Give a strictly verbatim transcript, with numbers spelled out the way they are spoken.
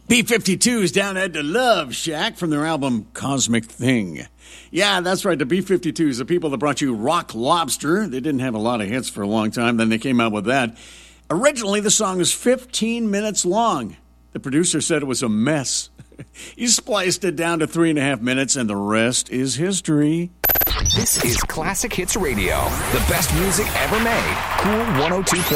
B fifty-two's down at the Love Shack from their album Cosmic Thing. Yeah, that's right, the B fifty-twos, the people that brought you Rock Lobster. They didn't have a lot of hits for a long time, then they came out with that. Originally, the song was fifteen minutes long. The producer said it was a mess. He spliced it down to three and a half minutes, and the rest is history. This is Classic Hits Radio, the best music ever made. Cool one oh two point